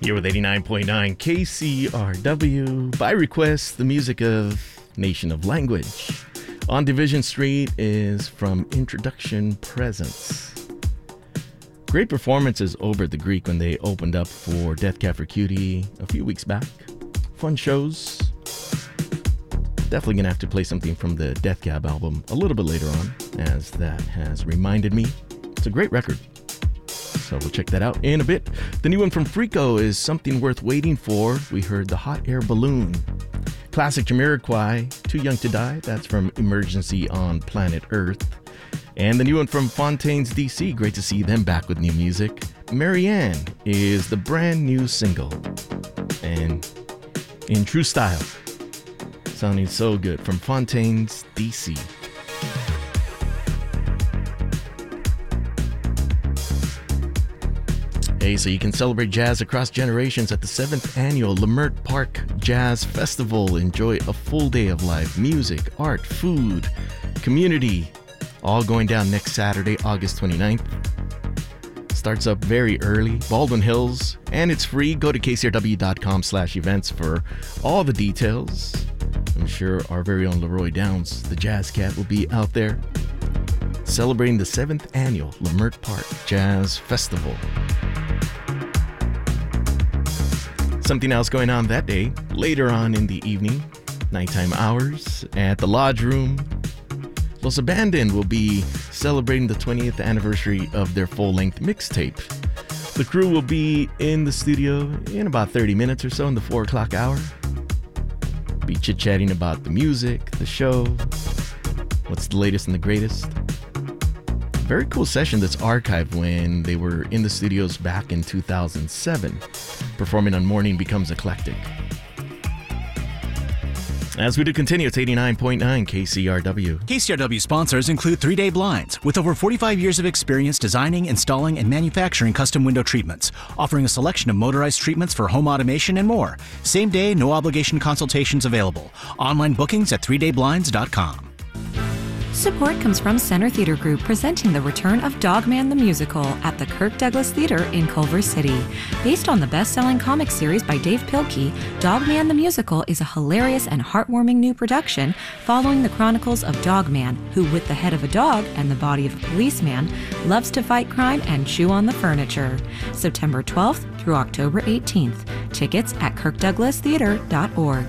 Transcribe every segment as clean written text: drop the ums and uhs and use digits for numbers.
You're with 89.9 KCRW. By request, the music of Nation of Language. On Division Street is from Introduction Presence. Great performances over at the Greek when they opened up for Death Cab for Cutie a few weeks back. Fun shows. Definitely gonna have to play something from the Death Cab album a little bit later on, as that has reminded me. It's a great record. So we'll check that out in a bit. The new one from Freako is Something Worth Waiting For. We heard The Hot Air Balloon. Classic Jamiroquai, Too Young to Die. That's from Emergency on Planet Earth. And the new one from Fontaines DC. Great to see them back with new music. Marianne is the brand new single. And in true style. Sounding so good from Fontaines DC. Hey, so you can celebrate jazz across generations at the 7th annual Leimert Park Jazz Festival. Enjoy a full day of live music, art, food, community, all going down next Saturday, August 29th. Starts up very early, Baldwin Hills, and it's free. Go to kcrw.com/events for all the details. I'm sure our very own Leroy Downs, the Jazz Cat, will be out there celebrating the 7th annual Leimert Park Jazz Festival. Something else going on that day, later on in the evening, nighttime hours, at the Lodge Room. Los Abandoned will be celebrating the 20th anniversary of their full-length mixtape. The crew will be in the studio in about 30 minutes or so in the 4 o'clock hour. Be chit-chatting about the music, the show, what's the latest and the greatest. Very cool session that's archived when they were in the studios back in 2007, performing on Morning Becomes Eclectic. As we do continue, it's 89.9 KCRW. KCRW sponsors include 3 Day Blinds, with over 45 years of experience designing, installing, and manufacturing custom window treatments, offering a selection of motorized treatments for home automation and more. Same day, no obligation consultations available. Online bookings at 3dayblinds.com. Support comes from Center Theater Group, presenting the return of Dogman the Musical at the Kirk Douglas Theater in Culver City. Based on the best-selling comic series by Dave Pilkey, Dogman the Musical is a hilarious and heartwarming new production following the chronicles of Dogman, who, with the head of a dog and the body of a policeman, loves to fight crime and chew on the furniture. September 12th through October 18th. Tickets at kirkdouglastheater.org.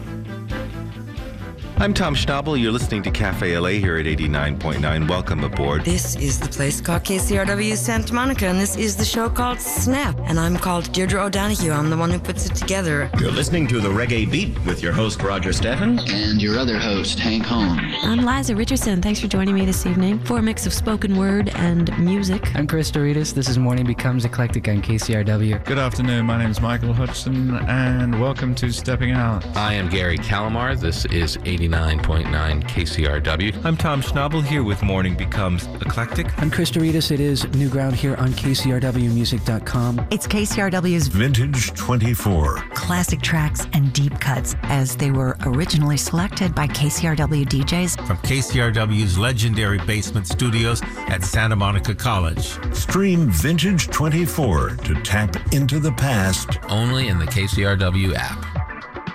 I'm Tom Schnabel. You're listening to Cafe LA here at 89.9. Welcome aboard. This is the place called KCRW Santa Monica, and this is the show called Snap. And I'm called Deirdre O'Donoghue. I'm the one who puts it together. You're listening to The Reggae Beat with your host, Roger Steffen. And your other host, Hank Holmes. I'm Liza Richardson. Thanks for joining me this evening for a mix of spoken word and music. I'm Chris Doritas. This is Morning Becomes Eclectic on KCRW. Good afternoon. My name is Michael Hudson, and welcome to Stepping Out. I am Gary Calamar. This is 89.9 KCRW. I'm Tom Schnabel here with Morning Becomes Eclectic. I'm Chris Doritas. It is New Ground here on KCRWmusic.com. It's KCRW's Vintage 24. Classic tracks and deep cuts as they were originally selected by KCRW DJs. From KCRW's legendary basement studios at Santa Monica College. Stream Vintage 24 to tap into the past. Only in the KCRW app.